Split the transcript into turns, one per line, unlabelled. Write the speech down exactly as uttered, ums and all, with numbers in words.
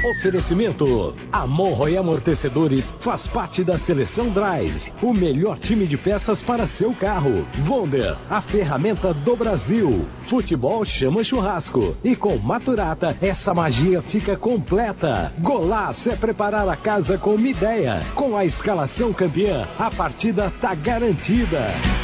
Oferecimento: a Monroe Amortecedores faz parte da Seleção Drive, o melhor time de peças para seu carro. Wonder, a ferramenta do Brasil. Futebol chama churrasco. E com Maturata, essa magia fica completa. Golaço é preparar a casa com uma ideia. Com a escalação campeã, a partida tá garantida.